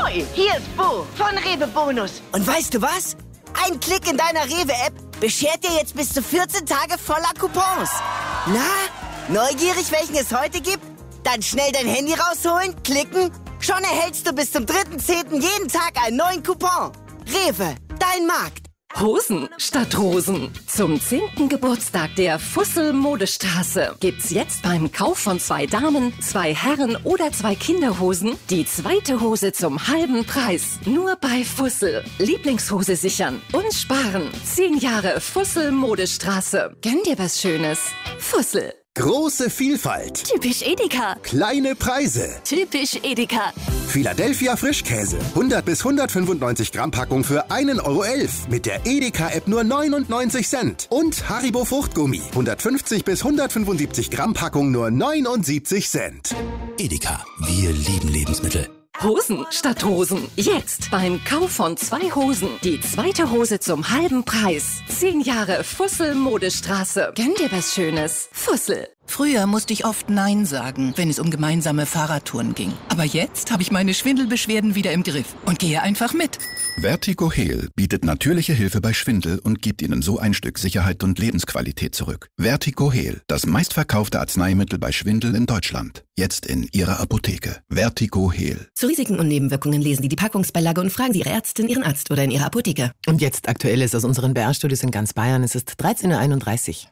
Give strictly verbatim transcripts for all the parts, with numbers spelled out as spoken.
Neu, hier ist Bo von Rewe Bonus. Und weißt du was? Ein Klick in deiner Rewe-App beschert dir jetzt bis zu vierzehn Tage voller Coupons. Na, neugierig, welchen es heute gibt? Dann schnell dein Handy rausholen, klicken. Schon erhältst du bis zum dritten zehnten jeden Tag einen neuen Coupon. Rewe, dein Markt. Hosen statt Rosen. Zum zehnten Geburtstag der Fussel Modestraße gibt's jetzt beim Kauf von zwei Damen, zwei Herren oder zwei Kinderhosen die zweite Hose zum halben Preis. Nur bei Fussel. Lieblingshose sichern und sparen. Zehn Jahre Fussel Modestraße. Gönn dir was Schönes. Fussel. Große Vielfalt. Typisch Edeka. Kleine Preise. Typisch Edeka. Philadelphia Frischkäse. hundert bis hundertfünfundneunzig Gramm Packung für einen Euro elf. Mit der Edeka-App nur neunundneunzig Cent. Und Haribo Fruchtgummi. hundertfünfzig bis hundertfünfundsiebzig Gramm Packung nur neunundsiebzig Cent. Edeka. Wir lieben Lebensmittel. Hosen statt Rosen. Jetzt beim Kauf von zwei Hosen die zweite Hose zum halben Preis. Zehn Jahre Fussel Modestraße. Gönn dir was Schönes. Fussel. Früher musste ich oft Nein sagen, wenn es um gemeinsame Fahrradtouren ging. Aber jetzt habe ich meine Schwindelbeschwerden wieder im Griff und gehe einfach mit. Vertigo Heal bietet natürliche Hilfe bei Schwindel und gibt Ihnen so ein Stück Sicherheit und Lebensqualität zurück. Vertigo Heal, das meistverkaufte Arzneimittel bei Schwindel in Deutschland. Jetzt in Ihrer Apotheke. Vertigo Heal. Zu Risiken und Nebenwirkungen lesen Sie die Packungsbeilage und fragen Sie Ihre Ärztin, Ihren Arzt oder in Ihrer Apotheke. Und jetzt Aktuelles aus unseren B R-Studios in ganz Bayern. Es ist dreizehn Uhr einunddreißig.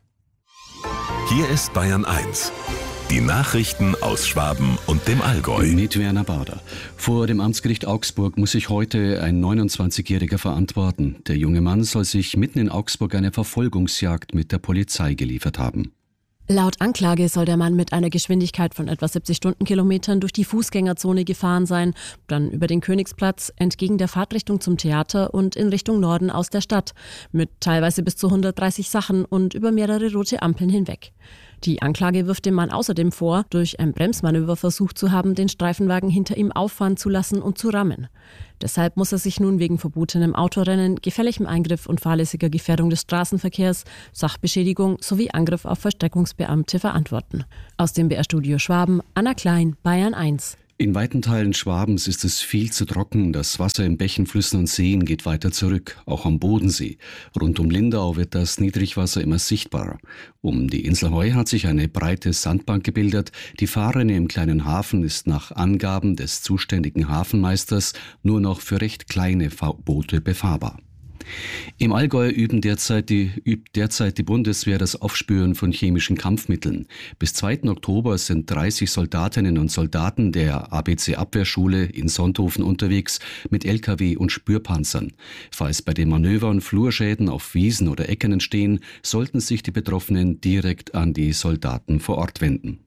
Hier ist Bayern eins. Die Nachrichten aus Schwaben und dem Allgäu. Mit Werner Bauder. Vor dem Amtsgericht Augsburg muss sich heute ein neunundzwanzigjähriger verantworten. Der junge Mann soll sich mitten in Augsburg eine Verfolgungsjagd mit der Polizei geliefert haben. Laut Anklage soll der Mann mit einer Geschwindigkeit von etwa siebzig Stundenkilometern durch die Fußgängerzone gefahren sein, dann über den Königsplatz, entgegen der Fahrtrichtung zum Theater und in Richtung Norden aus der Stadt, mit teilweise bis zu hundertdreißig Sachen und über mehrere rote Ampeln hinweg. Die Anklage wirft dem Mann außerdem vor, durch ein Bremsmanöver versucht zu haben, den Streifenwagen hinter ihm auffahren zu lassen und zu rammen. Deshalb muss er sich nun wegen verbotenem Autorennen, gefährlichem Eingriff und fahrlässiger Gefährdung des Straßenverkehrs, Sachbeschädigung sowie Angriff auf Vollstreckungsbeamte verantworten. Aus dem B R-Studio Schwaben, Anna Klein, Bayern eins. In weiten Teilen Schwabens ist es viel zu trocken. Das Wasser in Bächen, Flüssen und Seen geht weiter zurück, auch am Bodensee. Rund um Lindau wird das Niedrigwasser immer sichtbarer. Um die Insel Heu hat sich eine breite Sandbank gebildet. Die Fahrrinne im kleinen Hafen ist nach Angaben des zuständigen Hafenmeisters nur noch für recht kleine Boote befahrbar. Im Allgäu üben derzeit die, übt derzeit die Bundeswehr das Aufspüren von chemischen Kampfmitteln. Bis zweiten Oktober sind dreißig Soldatinnen und Soldaten der A B C-Abwehrschule in Sonthofen unterwegs mit L K W und Spürpanzern. Falls bei den Manövern Flurschäden auf Wiesen oder Äckern entstehen, sollten sich die Betroffenen direkt an die Soldaten vor Ort wenden.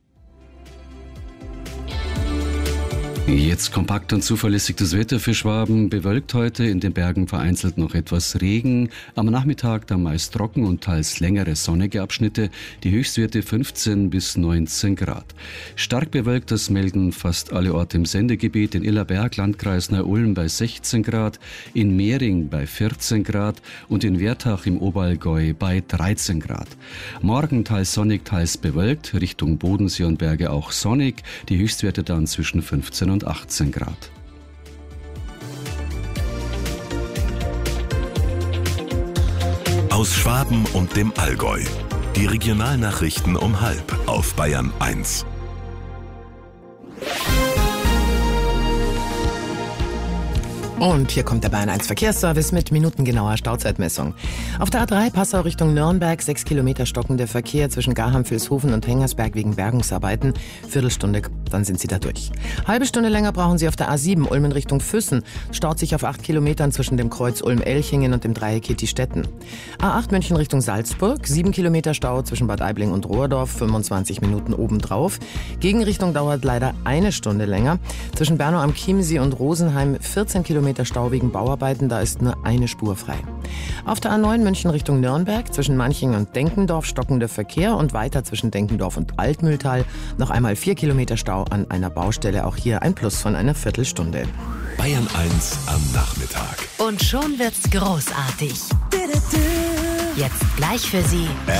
Jetzt kompakt und zuverlässig das Wetter für Schwaben. Bewölkt heute, in den Bergen vereinzelt noch etwas Regen. Am Nachmittag dann meist trocken und teils längere sonnige Abschnitte. Die Höchstwerte fünfzehn bis neunzehn Grad. Stark bewölkt, das melden fast alle Orte im Sendegebiet. In Illerberg, Landkreis Neu-Ulm bei sechzehn Grad, in Mehring bei vierzehn Grad und in Wertach im Oberallgäu bei dreizehn Grad. Morgen teils sonnig, teils bewölkt. Richtung Bodensee und Berge auch sonnig. Die Höchstwerte dann zwischen fünfzehn und achtzehn Grad. Aus Schwaben und dem Allgäu. Die Regionalnachrichten um halb auf Bayern eins. Und hier kommt der Bayern eins Verkehrsservice mit minutengenauer Stauzeitmessung. Auf der A drei Passau Richtung Nürnberg, sechs Kilometer stockender Verkehr zwischen Garham-Vilshofen und Hengersberg wegen Bergungsarbeiten. Viertelstunde, dann sind Sie da durch. Halbe Stunde länger brauchen Sie auf der A sieben Ulm in Richtung Füssen. Staut sich auf acht Kilometern zwischen dem Kreuz Ulm-Elchingen und dem Dreieck Kittistetten. A acht München Richtung Salzburg, sieben Kilometer Stau zwischen Bad Aibling und Rohrdorf, fünfundzwanzig Minuten obendrauf. Gegenrichtung dauert leider eine Stunde länger. Zwischen Bernau am Chiemsee und Rosenheim vierzehn Kilometer Stau wegen Bauarbeiten, da ist nur eine Spur frei. Auf der A neun München Richtung Nürnberg, zwischen Manching und Denkendorf stockender Verkehr und weiter zwischen Denkendorf und Altmühltal noch einmal vier Kilometer Stau an einer Baustelle, auch hier ein Plus von einer Viertelstunde. Bayern eins am Nachmittag. Und schon wird's großartig. Jetzt gleich für Sie